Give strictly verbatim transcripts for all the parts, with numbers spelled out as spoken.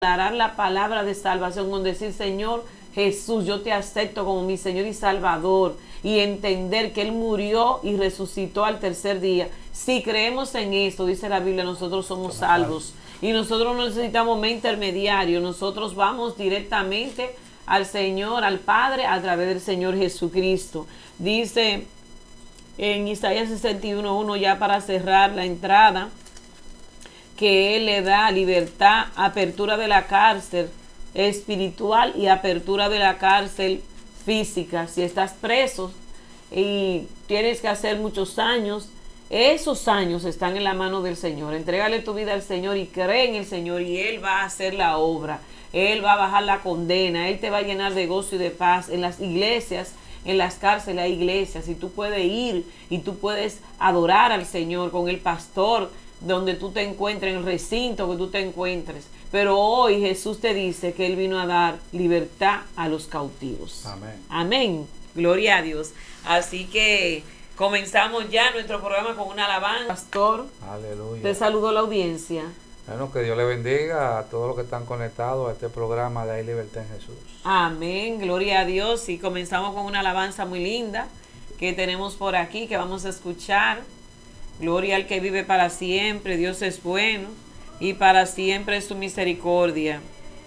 declarar la palabra de salvación, con decir: Señor Jesús, yo te acepto como mi Señor y Salvador, y entender que Él murió y resucitó al tercer día. Si creemos en esto, dice la Biblia, nosotros somos salvos. Y nosotros no necesitamos más intermediario, nosotros vamos directamente al Señor, al Padre, a través del Señor Jesucristo. Dice en Isaías sesenta y uno uno, ya para cerrar la entrada, que Él le da libertad, apertura de la cárcel espiritual y apertura de la cárcel física. Si estás preso y tienes que hacer muchos años, esos años están en la mano del Señor. Entrégale tu vida al Señor y cree en el Señor, y Él va a hacer la obra. Él va a bajar la condena, Él te va a llenar de gozo y de paz. En las iglesias, en las cárceles hay iglesias, y tú puedes ir y tú puedes adorar al Señor con el pastor donde tú te encuentres, en el recinto que tú te encuentres. Pero hoy Jesús te dice que Él vino a dar libertad a los cautivos. Amén. Amén. Gloria a Dios. Así que comenzamos ya nuestro programa con una alabanza. Pastor, Aleluya. te saludo la audiencia. Bueno, que Dios le bendiga a todos los que están conectados a este programa de Hay Libertad en Jesús. Amén. Gloria a Dios. Y comenzamos con una alabanza muy linda que tenemos por aquí, que vamos a escuchar. Gloria al que vive para siempre. Dios es bueno y para siempre es su misericordia.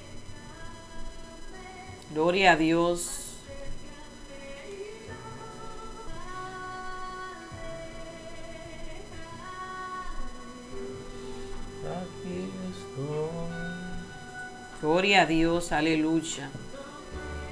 Gloria a Dios. Aquí estoy. Gloria a Dios, aleluya.